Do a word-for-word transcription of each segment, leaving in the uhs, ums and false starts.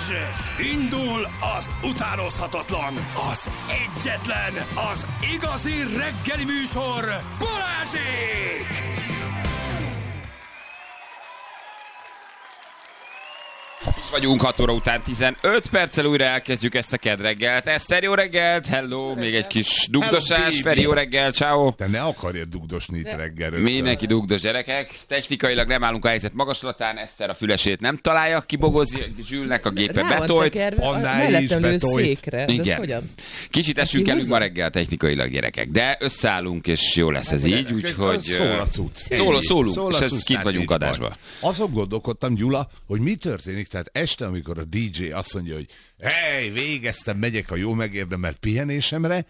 Indul az utánozhatatlan, az egyetlen, az igazi reggeli műsor, Balázsék! Is vagyunk hat óra után tizenöt perccel újra elkezdjük ezt a kedd reggelt. Eszter, jó reggelt, hello, még egy kis dugdosás, Feri, jó reggel, ciao. Te ne akarjad dugdosni itt reggelről. Mindenki dugdos, gyerekek. Technikailag nem állunk a helyzet magaslatán, Eszter a fülesét nem találja, kibogozi, Zsülnek a gépe betolt. Annál is betolt. Igen. Kicsit esünk elünk ma reggel technikailag, gyerekek, de összeállunk és jó lesz ez így, úgyhogy... Szól a cucc. Szól, szólunk, és ez kint vagyunk adásban. Azon gondolkodtam, Gyula, hogy mi történik, tehát este, amikor a dé dzsé azt mondja, hogy hely, végeztem, megyek a jó megérdemelt pihenésemre,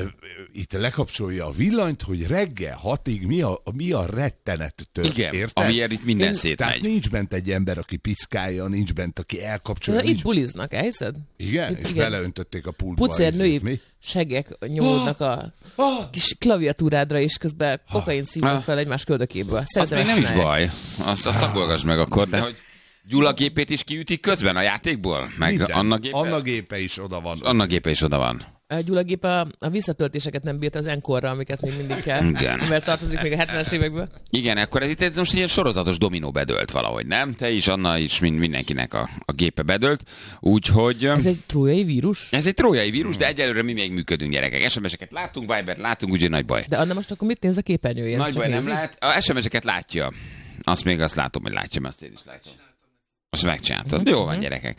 itt lekapcsolja a villanyt, hogy reggel hatig mi a, mi a rettenet tört. Igen, érted? amiért itt minden Én, szétmegy. Tehát nincs bent egy ember, aki piszkálja, nincs bent, aki elkapcsolja. Itt buliznak, elhiszed? Igen, itt, és igen. beleöntötték a pultba. Pucér mi? segek nyomódnak a kis klaviatúrádra, és közben kokain szívnak fel egymás köldökéből. Az még nem is baj. Azt, azt szagolgass meg akkor, de hogy Gyula gépét is kiütik közben a játékból? Meg Minden. Anna gépe? Anna gépe is oda van. Anna gépe is oda van. A Gyula gépe a, a visszatöltéseket nem bírt az enkorra, amiket még mindig kell. Igen. Mert tartozik még a hetvenes évekből. Igen, akkor ez itt most ilyen sorozatos dominó bedölt valahogy, nem? Te is, Anna is, mind, mindenkinek a, a gépe bedölt. Úgyhogy... Ez egy trójai vírus? Ez egy trójai vírus, de egyelőre mi még működünk, gyerekek. es em es-eket látunk, Vibert látunk, úgyhogy nagy baj. De Anna most akkor mit néz a képernyőjén? Nagy Csak baj nézi? nem lát. A es em es-eket látja. Azt még azt látom, hogy látja, mert azt én is látom. Azt megcsináltad. Uh-huh. Jó van, gyerekek.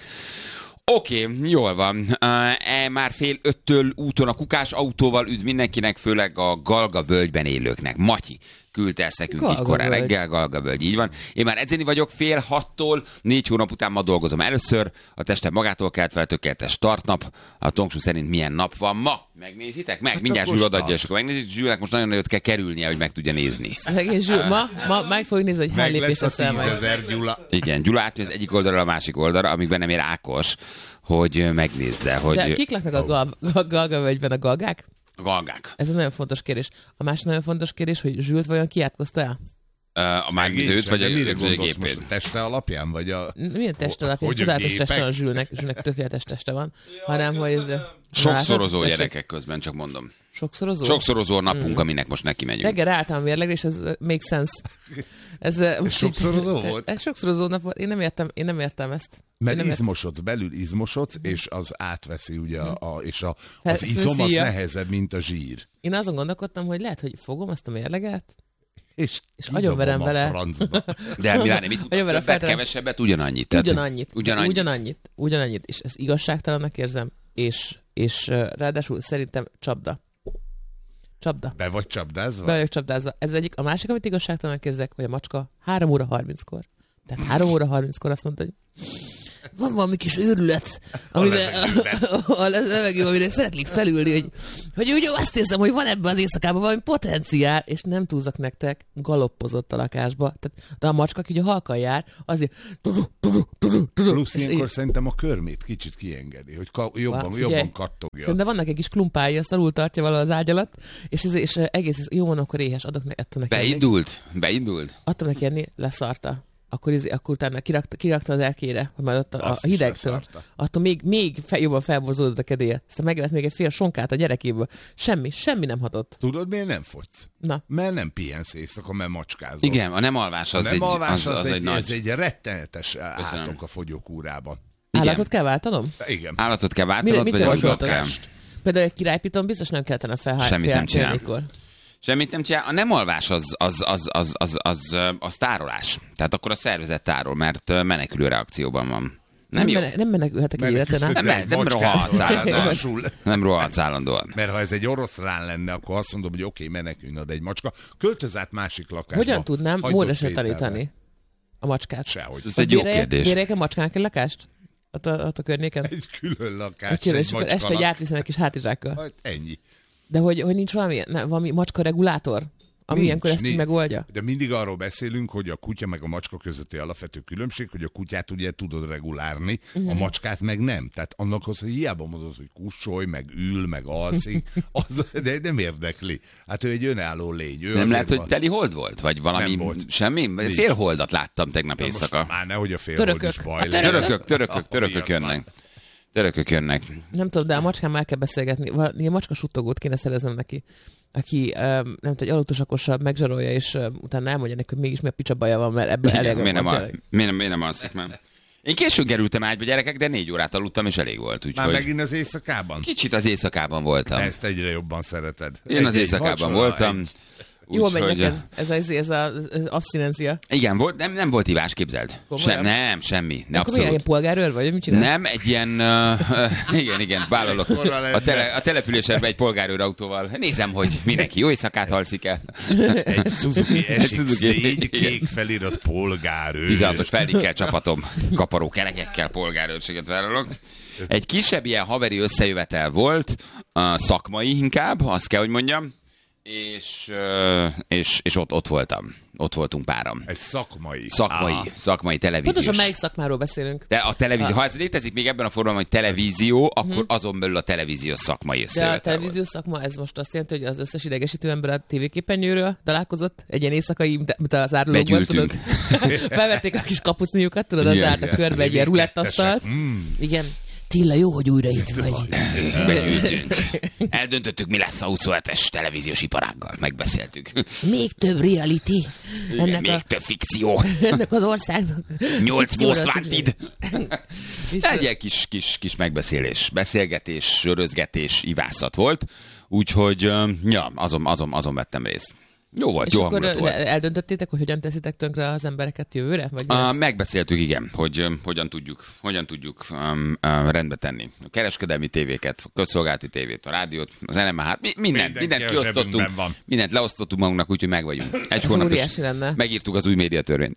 Oké, okay, jól van. Uh, e, már fél öttől úton a Kukás autóval üdv mindenkinek, főleg a Galga völgyben élőknek. Matyi küldte ezt nekünk így korán reggel, Galga völgy, így van. Én már edzeni vagyok fél hattól, négy hónap után ma dolgozom először. A testem magától kelt fel, tökéletes startnap. A Tongsú szerint milyen nap van ma? Megnézitek? Meg, hát mindjárt Zsül odaadja, és akkor megnézik. Zsülnek most nagyon nagyot kell kerülnie, hogy meg tudja nézni. Egész Zsül, ma, ma meg fogjuk nézni, hogy hány lépés lesz a tízezer, Gyula. Igen, Gyula átjön az egyik oldalra a másik oldalra, amikben nem ér Ákos, hogy megnézze, hogy... De kik laknak a, gal- a Galga völgyben, a galgák? A galgák. Ez egy nagyon fontos kérdés. A másik nagyon fontos kérdés, hogy Zsült vajon kiátkozta el? Uh, a mármidőt, vagy a, mire a gondolsz most, gépét? a teste alapján, vagy a... Milyen teste alapján? Hogy a Csodálatos gépek? teste van Zsülnek, Zsülnek tökéletes teste van. Hanem, hogy ez... Sokszorozó Na, gyerekek közben, csak mondom. Sokszorozó? Sokszorozó napunk, mm. aminek most neki megyünk. Reggel álltam a mérlegre, és ez make sense. Ez, ez sokszorozó így, volt? Ez sokszorozó nap volt. Én nem értem, én nem értem ezt. Mert nem izmosodsz, belül izmosodsz, és az átveszi, ugye, a, és a, Hát, az izom az szíja. nehezebb, mint a zsír. Én azon gondolkodtam, hogy lehet, hogy fogom ezt a mérleget, És, és agyonverem vele. De mi várni, mit Nagyon vele többet, feltelem. kevesebbet, ugyanannyit. Tehát, Ugyanannyit, ugyanannyit. ugyanannyit, ugyanannyit, és ez igazságtalannak érzem, és, és uh, ráadásul szerintem csapda. Csapda. Be vagy csapdázva? Be vagyok csapdázva. Ez egyik. A másik, amit igazságtalannak érzek, hogy a macska három óra harminckor. Tehát három óra harminckor azt mondta, hogy van valami kis őrület, amiben a levegő, amire szeretnék felülni, hogy, hogy úgy azt érzem, hogy van ebben az éjszakában valami potenciál, és nem túlzak nektek, galoppozott a lakásba. Tehát, de a macska, aki ugye halkan jár, azért plusz ilyenkor szerintem a körmét kicsit kiengedi, hogy ka- jobban, Va, jobban kattogja. Szerintem vannak egy kis klumpái, azt alul tartja valahol az ágy alatt, és, ez, és egész, jó van, akkor éhes, adok neki, adtam neki Beindult? Beindult? Adtam neki enni, leszarta. Akkor, iz, akkor utána kirakta, kirakta az erkére, hogy majd ott a, a hidegtől. Attól még, még fel, jobban felborzódott a kedélye. Aztán megevett még egy fél sonkát a gyerekéből. Semmi, semmi nem hatott. Tudod, miért nem fogysz? Na. Mert nem pihensz éjszaka, mert macskázol. Igen, a nem alvás az, a nem egy, alvás az, az, az, egy, egy, nagy... ez egy rettenetes átok a fogyókúrában. Igen. Állatot kell váltanom? Igen. Állatot kell váltanod, Mit vagy aludnod javasoltok? kell? Például egy királypiton biztos nem kellene felhálni. Semmit nem csinál. Mikor. Semmit nem csinál. A nem alvás az, az, az, az, az, az, az tárolás. Tehát akkor a szervezet tárol, mert menekülő reakcióban van. Nem, Nem, jó. mene, nem menekülhetek egy életen át. Nem, nem, nem rohadt állandóan. Nem rohadt állandóan. Mert ha ez egy oroszlán lenne, akkor azt mondom, hogy oké, okay, menekülj, de egy macska. Költöz át másik lakásba. Hogyan tudnám módosra tanítani a macskát? Sehogy. Ez egy jó kérdés. Bérjek a macskának egy lakást? Ott a, ott a környéken? Egy külön lakás. Egy külön, egy és akkor este macskanak. egy átviszem egy kis hátizsákkal. Hát ennyi. De hogy, hogy nincs valami, nem, valami macska regulátor? ami Nincs, ilyenkor ezt így nincs. megoldja? De mindig arról beszélünk, hogy a kutya meg a macska közötti alapvető különbség, hogy a kutyát ugye tudod regulárni, uh-huh. a macskát meg nem. Tehát annak az, hogy hiába mondod, hogy kussolj, meg ül, meg alszik, az, de nem érdekli. Hát ő egy önálló lény. Ő nem lehet, van. hogy teli hold volt? Vagy valami Nem volt. semmi? Nincs. Félholdat láttam tegnap Na éjszaka. most már nehogy a félhold is Törökök. baj A legyen. Törökök, törökök, törökök jönnek. Törökök jönnek. Nem tudom, de a macskán már kell beszélgetni. Val- Ilyen macska suttogót kéne szereznem neki, aki um, nem tudom, egy aludtosakosabb megzsarolja, és um, utána elmondja neki, hogy mégis mi a picsa baja van, mert ebből elég Miért nem, van. al- tényleg. miért nem, miért nem alszik már? Én későn kerültem ágyba, gyerekek, de négy órát aludtam, és elég volt. Már Úgyhogy megint az éjszakában? kicsit az éjszakában voltam. Ezt egyre jobban szereted. Én az Egy-egy éjszakában vacsora, voltam. egy- Jól megy úgyhogy- neked ez, a, ez a az abszinencia. Igen, volt, nem, nem volt ivás, képzeld. Komolyan? Sem, nem, semmi. Ne, Akkor milyen ilyen abszolút. polgárőr vagy, mit csinál? Nem, egy ilyen, uh, igen, igen, vállalok. A, tele, a településen egy polgárőrautóval. Nézem, hogy mindenki jó éjszakát alszik el. Egy Suzuki es iksz Suzuki, négy igen. kék felirat polgárőr. tizenhatos feldikkel csapatom, kaparó kerekekkel polgárőrséget vállalok. Egy kisebb ilyen haveri összejövetel volt, uh, szakmai inkább, azt kell, hogy mondjam, és, uh, és, és ott, ott voltam. Ott voltunk páram. Egy szakmai. Szakmai, Aha. szakmai televíziós. Pontosan melyik szakmáról beszélünk? De a televízió, ha ez létezik még ebben a formában, hogy televízió, akkor azon belül a televíziós szakmai De a összejövetel volt. televíziós szakma, ez most azt jelenti, hogy az összes idegesítő ember a tévéképernyőről találkozott? Egy ilyen éjszakai, mint az árulókban, tudod? Begyűltünk. Felvették a kis kapucniukat, tudod, az Igen, zárt a körbe egy ilyen rulettasztalt. Mm. Igen. Tilla, jó, hogy újra itt vagy. Begyűltünk. Eldöntöttük, mi lesz a huszonhetes televíziós iparággal. Megbeszéltük. Még több reality Igen, ennek, még a, több fikció. ennek az országnak. Nyolc Fikcióra most szükség. wanted. És Egy ilyen kis, kis, kis megbeszélés, beszélgetés, sörözgetés, ivászat volt. Úgyhogy, öm, ja, azon, azon, azon vettem részt. Jó volt, És jó akkor hangulat volt. eldöntöttétek, hogy hogyan teszitek tönkre az embereket jövőre? Vagy mi Uh, lesz? megbeszéltük, igen, hogy um, hogyan tudjuk, hogyan tudjuk um, uh, rendbe tenni. A kereskedelmi tévéket, a közszolgálati tévét, a rádiót, az en em há-t, mi, mindent, Mindenki mindent a kiosztottunk, zsebünkben van. mindent leosztottunk magunknak, úgyhogy meg vagyunk. Egy Ez hónap óriási lenne. megírtuk az új médiatörvényt.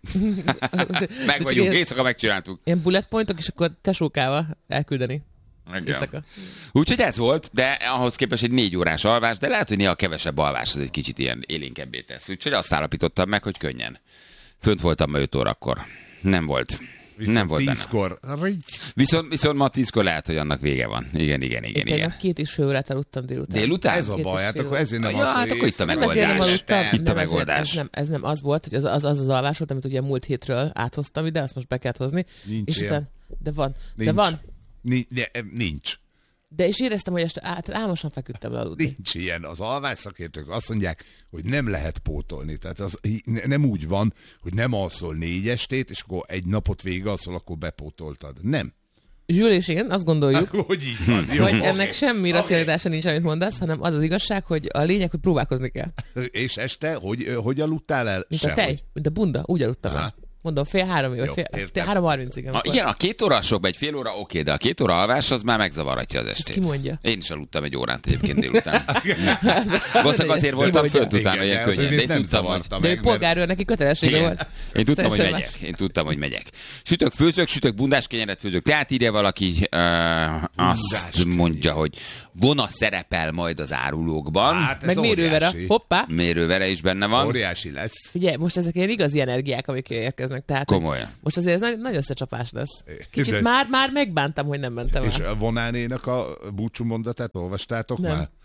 Meg vagyunk, éjszaka megcsináltuk. Ilyen bullet pointok, és akkor tesókával elküldeni. Igen. Éjszaka. Úgyhogy ez volt, de ahhoz képest egy négy órás alvás, de lehet, hogy néha kevesebb alvás az egy kicsit ilyen élénkebbé tesz. Úgyhogy azt állapítottam meg, hogy könnyen. Fönt voltam ma öt órakor. Nem volt. Viszont nem volt benne. tízkor. Viszont, viszont ma tízkor lehet, hogy annak vége van. Igen, igen, igen, Én igen. tegnap két és fél órát aludtam délután. Délután? Ez a Két baj, és hát fél akkor óra. ezért nem Ja, az, hát hogy akkor itt a ész- Nem ezért nem megoldás. aludtam. Itt a nem, ezért- megoldás. Ez nem, ez nem az volt, hogy az az, az, az alvás volt, amit ugye múlt hétről áthoztam ide, azt most be kellett hozni. Nincs és ilyen. utána, de van, Nincs. de van. Nincs. Nincs. De és éreztem, hogy este át, álmosan feküdtem le aludni. Nincs ilyen. Az alvás szakértők azt mondják, hogy nem lehet pótolni. Tehát az ne- nem úgy van, hogy nem alszol négy estét, és akkor egy napot végig alszol, akkor bepótoltad. Nem. Zsül és én azt gondoljuk, Hogy így van. Jó, hogy oké. ennek semmi racionalitása nincs, amit mondasz, hanem az az igazság, hogy a lényeg, hogy próbálkozni kell. És este, hogy, ö, hogy aludtál el? Mint a Sehogy. tej, mint a bunda, úgy aludtam el. Aha. Mondom, fél három, vagy Jó, fél, értem. fél három harmincig. A, amikor- igen, a két óra sok, egy fél óra oké, de a két óra alvás az már megzavaratja az estét. ki mondja? Én is aludtam egy órát egyébként délután. Valószínűleg azért Ki voltam mondja? fönt utána Igen, ilyen de az könnyen, de őt én nem tudtam, hogy... zavarta De meg, egy mert- polgárőr neki kötelessége Igen. volt. Én tudtam, hogy Teljesen megyek. más. Én tudtam, hogy megyek. Sütök, főzök, sütök, bundás kenyeret főzök. Tehát írja valaki, uh, azt kenyér. mondja, hogy vona szerepel majd az árulókban. Hát ez Meg mérővera. óriási. Hoppá! Mérővere is benne van. Óriási lesz. Figyelj, most ezek ilyen igazi energiák, amik érkeznek. Tehát, Komolyan. most azért ez nagy, nagy összecsapás lesz. Kicsit Ez- már, már megbántam, hogy nem mentem És el. a Vonánénak a búcsú mondatát olvastátok Nem. már?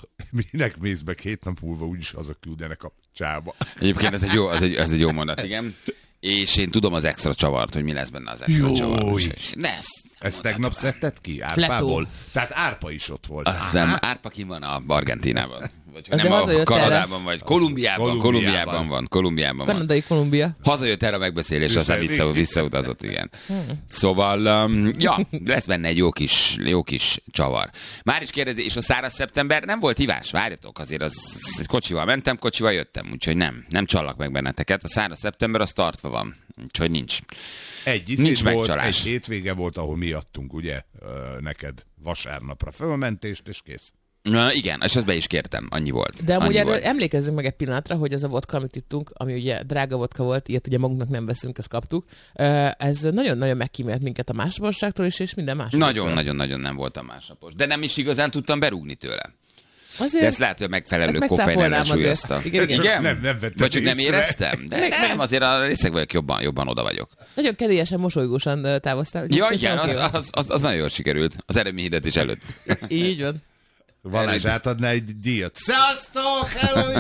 Minek mész be két nap múlva, úgyis hazaküldenek a csába. Egyébként ez egy jó, ez egy, ez egy jó mondat, igen. És én tudom az extra csavart, hogy mi lesz benne az extra Jó, csavar. így. Ne, ezt nem Ezt tegnap mondhatom el. szedted ki? Árpából? Fletó. Tehát Árpa is ott volt. Azt nem, Árpa ki van a Argentínában. Vagy hogy Azért nem a hazajött erre. Kanadában, vagy Kolumbiában, Kolumbiában. Kolumbiában van, Kolumbiában van. Kanadai Kolumbia. Hazajött erre a megbeszélés, aztán vissza, Igen. visszautazott, igen. Szóval, um, ja, lesz benne egy jó kis, jó kis csavar. Már is kérdezi, és a száraz szeptember nem volt ivás, várjatok, azért az kocsival mentem, kocsival jöttem, úgyhogy nem, nem csallak meg benneteket. A száraz szeptember az tartva van, úgyhogy nincs. Egy Nincs iszét volt, megcsalás. egy hétvége volt, ahol mi adtunk, ugye, ö, neked vasárnapra fölmentést, és kész. Na, igen, és azt be is kértem, annyi volt. De amúgy annyi erről volt. emlékezzünk meg egy pillanatra, hogy ez a vodka, amit ittunk, ami ugye drága vodka volt, ilyet ugye magunknak nem veszünk, ezt kaptuk. Ö, Ez nagyon-nagyon megkímélt minket a másnaposságtól is, és minden más. Nagyon-nagyon-nagyon nem voltam másnapos. De nem is igazán tudtam berúgni tőle. Azért- de ezt lehet, hogy megfelelő Hát koffein megcáfolnám súlyozta. azért. Igen, igen. Igen? Nem- nem vettem Vagy csak nem észre. éreztem? De Meg- nem, meg- azért a részeg vagyok jobban, jobban oda vagyok. Nagyon kedélyesen, mosolygósan ö, távoztál. Ja, Úgyhogy igen, oké az, van. az, az, az nagyon jól sikerült. Az eredményhirdetés előtt. Így van. Valázs átadná egy díjat. Sziasztok! Hello,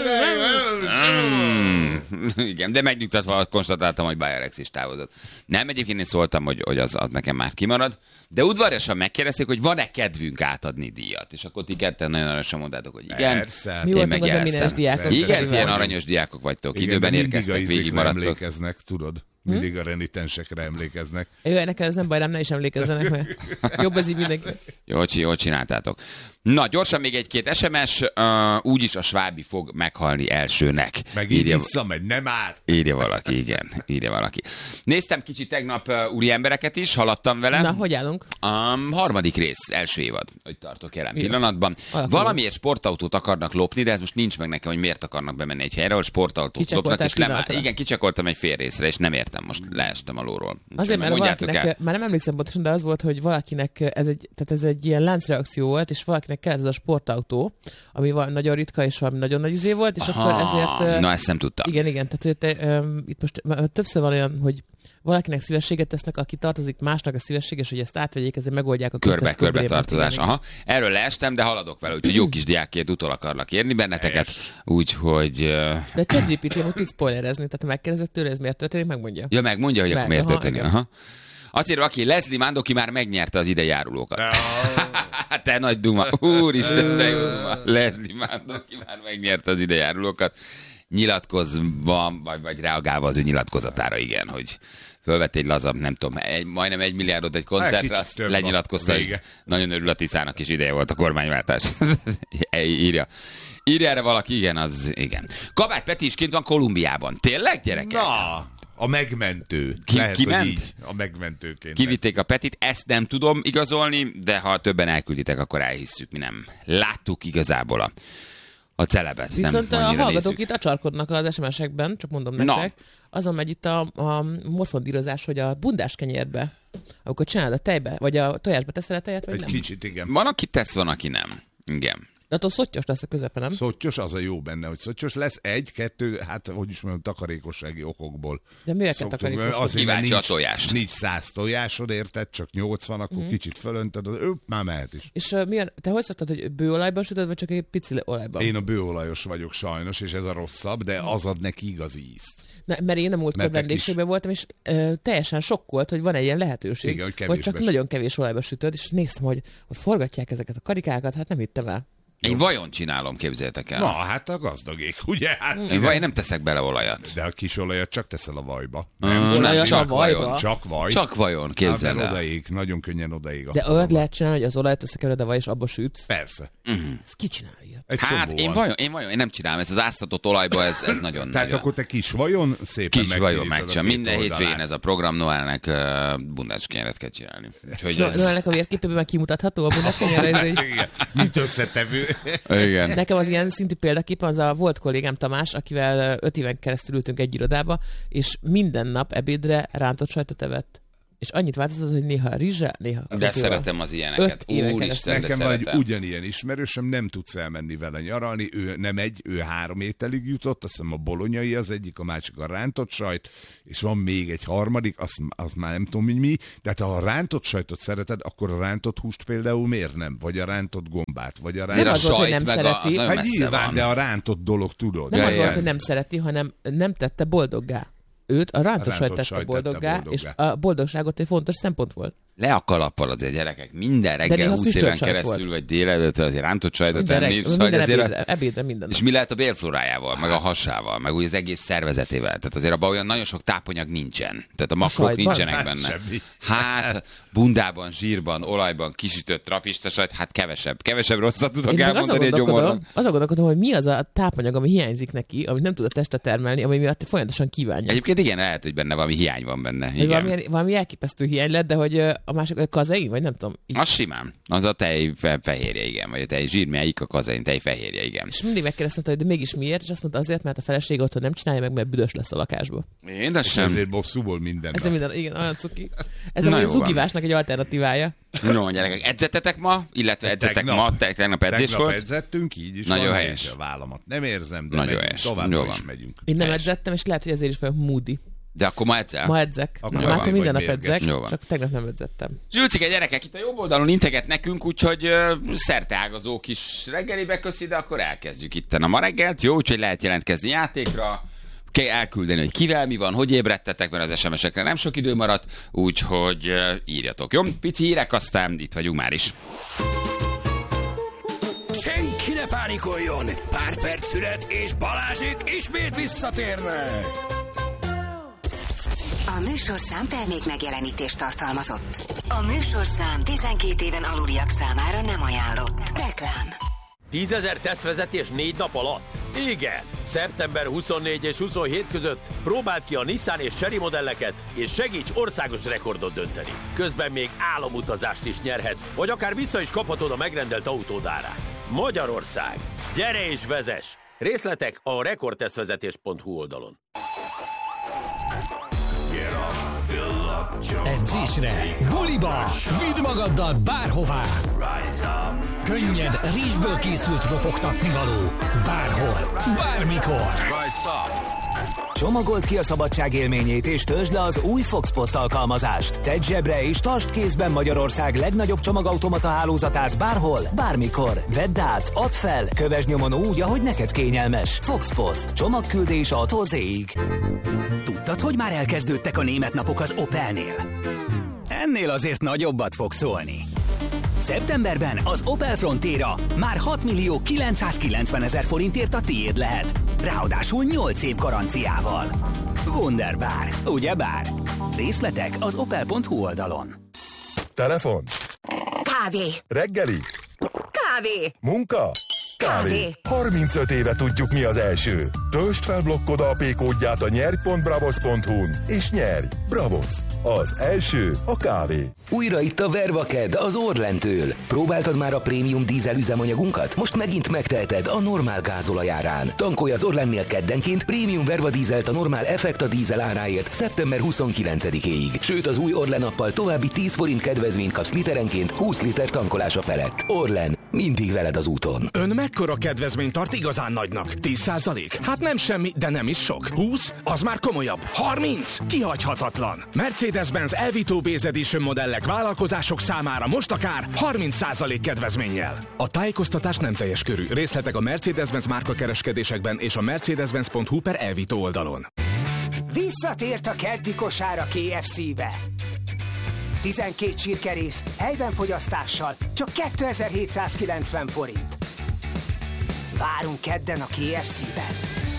Mm, igen, de megnyugtatva konstatáltam, hogy Bayer Alex is távozott. Nem, egyébként én szóltam, hogy, hogy az, az nekem már kimarad, de udvariasan megkérdezték, hogy van-e kedvünk átadni díjat. És akkor ti ketten nagyon aranyosan mondtátok, hogy igen. Persze. Mi Én voltunk az megjeleztem. eminens diákok. Igen, Persze. ilyen aranyos diákok vagytok. Igen, Időben de mindig érkeztek, a izékre végigmaradtok. emlékeznek, tudod? Mindig a renitensekre emlékeznek. Jó, nekem ez nem baj, nem, ne is emlékezzenek, mert jobb ez így mindenki. Jól, csi- jól csináltátok. Na, gyorsan még egy-két es em es. Uh, úgyis a Svábi fog meghalni elsőnek. Megint Írja, visszamegy, nem már. írja valaki, igen. Írja valaki. Néztem kicsit tegnap uh, úri embereket is, haladtam vele. Na, hogy állunk? Um, harmadik rész, első évad, hogy tartok jelen Jó. pillanatban. Alakuló. Valamiért sportautót akarnak lopni, de ez most nincs meg nekem, hogy miért akarnak bemenni egy helyre, ahol sportautót Kicsekoltál lopnak, és lemá... pillanatra. Igen, kicsekoltam egy fél részre, és nem értem, most leestem alulról. Azért, mert Mondjátok valakinek, el. már nem emlékszem pontosan, de az volt, hogy valakinek ez egy, tehát ez egy ilyen láncreakció volt, és valakinek kellett ez a sportautó, ami van, nagyon ritka, és valami nagyon nagy izé volt, és Aha, akkor ezért... ö, na ezt nem tudtam. Igen, igen, tehát hogy te, um, itt most ö, többször van olyan, hogy valakinek szívességet tesznek, aki tartozik másnak a szívességes, hogy ezt átvegyék, ezért megoldják a köztes Körbe-körbe problémát. tartozás. Igen, Aha. Erről leestem, de haladok vele, úgyhogy jó kis diákként utol akarlak érni benneteket. Úgyhogy... Uh... igen. De ChatGPT-n úgy tud spoilerezni, tehát ha megkérdezed tőle, ez miért történik, megmondja. Ja, megmondja, hogy Meg, akkor miért aha, történik. igen. Aha. Azt írja, aki Leslie Mandoki már megnyerte az ide járulókat. Te nagy duma. Úristen, de jó duma. Leslie Mandoki már megnyerte az ide járulókat. Nyilatkozva, vagy, vagy reagálva az ő nyilatkozatára, igen, hogy fölvett egy lazabb, nem tudom, egy, majdnem egy milliárdot egy koncertre, kicsit azt több lenyilatkozta, a hogy vége. nagyon örül a Tiszának, és ideje volt a kormányváltás. Írja. Írja erre valaki, igen, az igen. Kabát Peti is kint van Kolumbiában. Tényleg, gyerekek? Na, a megmentő. Ki- Lehet, ki hogy ment? így. A megmentőként. Kivitték a Petit, ezt nem tudom igazolni, de ha többen elkülditek, akkor elhisszük, mi nem. Láttuk igazából a, a celebet. Viszont nem a annyira hallgatók nézzük. itt acsarkodnak az es em esekben, csak mondom Na. nektek. Azon megy itt a, a morfondírozás, hogy a bundás kenyérbe, amikor csinálod a tejbe, vagy a tojásba teszel a tejet, vagy Egy nem. kicsit, igen. Van, aki tesz, van, aki nem. Igen. De attól szottyos lesz a közepe, nem? Szottyos, az a jó benne, hogy szottyos lesz. Egy, kettő, hát hogy is mondjam, takarékossági okokból. De miért kell Szoktuk, takarékoskodni? azért, mert Kíváncsi a nincs, tojást. nincs száz tojásod, érted? Csak nyolcvan, akkor Mhm. mm. kicsit fölöntöd, ő már mehet is. És uh, milyen, te hogy szoktad, hogy bőolajban sütöd, vagy csak egy pici olajban? Én a bőolajos vagyok sajnos, és ez a rosszabb, de az ad neki igazi ízt. Na, mert én a múltkor Netek vendégségben voltam, és ö, teljesen sokkolt, hogy van egy ilyen lehetőség, Igen, hogy hogy kevésbe csak süt. nagyon kevés olajba sütöd, és néztem, hogy, hogy forgatják ezeket a karikákat, hát nem hittem el. Én vajon csinálom, képzeljétek el. Na, hát a gazdagék, ugye? Hát, Én vajon nem teszek bele olajat. de a kis olajat csak teszel a vajba. Mm, Nem, nem, olajat csak a vajba? vajon. csak vaj. Csak vajon, Hát, képzeld mert el. odaég, nagyon könnyen odaég. De akkor olyat van. lehet csinálni, hogy az olajat összekevered a vaj, és abba sütsz. Persze. Ez ki csinál ilyet? Egy Hát csomó én van. vajon, én vajon, én nem csinálom, ezt az áztatott olajba, ez, ez nagyon Tehát nagyon. akkor te kis vajon szépen Kis vajon megpirítod a megcsinál. két Minden oldalát. hétvégén ez a program Noelnek uh, bundáskenyeret kell csinálni. Úgyhogy No, ez... Noelnek a vérképében már kimutatható a bundás kenyérre, ez egy... Igen, mint összetevő. Igen. Nekem az ilyen szintű példakép az a volt kollégám Tamás, akivel ö, öt éven keresztül ültünk egy irodába, és minden nap ebédre rántott sajtot evett. És annyit változott, hogy néha rizse, néha De krokival. szeretem az ilyeneket. Öt éven Úristen, de Nekem van egy szeretem. ugyanilyen ismerősöm, nem tudsz elmenni vele nyaralni, ő nem egy, ő három ételig jutott, azt hiszem a bolonyai az egyik, a másik a rántott sajt, és van még egy harmadik, azt, azt már nem tudom, hogy mi, de hát ha a rántott sajtot szereted, akkor a rántott húst például miért nem? Vagy a rántott gombát, vagy a Azért Nem a az volt, hogy sajt nem meg a, az szereti. nagyon Hát messze nyilván, van. de a rántott dolog tudod. Nem Ja, az ja. volt, hogy nem szereti, hanem nem tette boldoggá. Őt a rántott A sajt rántott tette sajt boldoggá, tette és boldoggá. a boldogságot egy fontos szempont volt. Le a kalappal azért, gyerekek. Minden reggel néha húsz éven füstölt sajt keresztül, volt. vagy délelőtt azért rántott sajtot Minden, tenni. reg- Szóval minden azért a... ebédre, ebédre minden És nap. mi lehet a bélflórájával, meg a hasával, meg úgy az egész szervezetével. Tehát azért abban olyan nagyon sok tápanyag nincsen. Tehát a makrok sajtban? nincsenek Hát benne. semmi. Hát bundában, zsírban, olajban kisütött trapista sajt, hát kevesebb. Kevesebb rosszat tudok Én meg azon elmondani egy gyomornak. gondolkodom, azon gondolkodom, hogy mi az a tápanyag, ami hiányzik neki, amit nem tud a teste termelni, ami miatt folyamatosan kívánja. Egyébként igen, lehet, hogy benne valami hiány van benne. Hogy Igen. valami, valami elképesztő hiány lett, de hogy ö, a másik a kazein, vagy nem tudom. Így. Az simán. Az a tej fe- fehérje, igen. Vagy a tej zsírmelyik, a kazein tej fehérje, igen. És mindig megkérdeztem, hogy de mégis miért, és azt mondta azért, mert a feleség otthon nem csinálja meg, mert büdös lesz a lakásba. Én de És sem. ezért bosszúból minden Ez nap. minden, igen, olyan cuki. Ez Na a jó van. zugivásnak egy alternatívája. No, gyerekek, edzettetek ma, illetve edzetek Tegnap. ma, te- tegnap edzés Tegnap volt. edzettünk, így is Nagyon van, helyes. a vállamat nem érzem, de Nagyon megyünk, helyes. továbbra Jó is van. megyünk. Én nem Helyes. edzettem, és lehet, hogy ezért is vagyok moody. De akkor ma edzel? Ma edzek. Akkor Már van, minden vagy nap mérges. edzek, Jó van. csak tegnap nem edzettem. Zsülcike, gyerekek, itt a jobb oldalon integet nekünk, úgyhogy uh, szerteágazó kis reggelibe köszi, de akkor elkezdjük itten a ma reggelt. Jó, úgyhogy lehet jelentkezni játékra, kell elküldeni, hogy kivel mi van, hogy ébredtetek, mert az es em es-ekre nem sok idő maradt, úgyhogy uh, írjatok. Jó, pici hírek, aztán itt vagyunk már is. Senki ne pánikoljon! Pár perc szület, és Balázsék ismét visszatérnek! A műsorszám termék megjelenítést tartalmazott. A műsorszám tizenkét éven aluliak számára nem ajánlott. Reklám. tízezer tesztvezetés négy nap alatt? Igen! szeptember huszonnégy és huszonhét között próbáld ki a Nissan és Chery modelleket, és segíts országos rekordot dönteni. Közben még álomutazást is nyerhetsz, vagy akár vissza is kaphatod a megrendelt autód árát. Magyarország! Gyere és vezess! Részletek a rekordtesztvezetés pont hu oldalon. Edzésre, buliba, vidd magaddal bárhová. Könnyed, rizsből készült ropogtatni való. Bárhol, bármikor. Csomagold ki a szabadság élményét és töltsd le az új Fox Post alkalmazást. Tedd zsebre és tartsd kézben Magyarország legnagyobb csomagautomata hálózatát bárhol, bármikor. Vedd át, add fel, kövesd nyomon úgy, ahogy neked kényelmes. Fox Post. Csomagküldés A-tól Z-ig. Tudtad, hogy már elkezdődtek a német napok az Opelnél? Ennél azért nagyobbat fog szólni. Szeptemberben az Opel Frontera már hat millió kilencszázkilencven ezer forintért a tiéd lehet. Ráadásul nyolc év garanciával. Wunderbar, ugyebár? Részletek az opel pont hu oldalon. Telefon, Kávé. reggeli, Kávé. munka, Kávé. harmincöt éve tudjuk, mi az első. Töltsd fel blokkod á pé kódját a nyerj pont bravos pont hu-n, és nyerj! Bravos! Az első a kávé. Újra itt a Vervaked az Orlentől. Próbáltad már a prémium dízel üzemanyagunkat? Most megint megteheted a normál gázolaj árán. Tankolj az Orlennél keddenként prémium Verva dízelt a normál Effekta dízel áráért szeptember huszonkilencedikéig. Sőt, az új Orlen appal további tíz forint kedvezményt kapsz literenként húsz liter tankolása felett. Orlen, mindig veled az úton. Ön mekkora kedvezményt tart igazán nagynak? tíz százalék? Hát nem semmi, de nem is sok. húsz? Az már komolyabb. harminc? Kihagyhatatlan. Mercedes-Benz Elvito Base Edition modellek vállalkozások számára most akár harminc százalék kedvezménnyel. A tájékoztatás nem teljes körű. Részletek a Mercedes-Benz márkakereskedésekben és a mercedes-benz pont hu per Elvito oldalon. Visszatért a keddi kosár a ká ef cé-be. tizenkét csirkerész, helyben fogyasztással, csak kétezer-hétszázkilencven forint. Várunk kedden a ká ef cé-ben.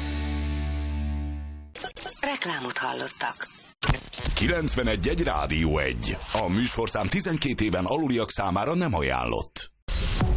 Reklámot hallottak. kilencvenegy egy Rádió egy. A műsorszám tizenkét éven aluliak számára nem ajánlott.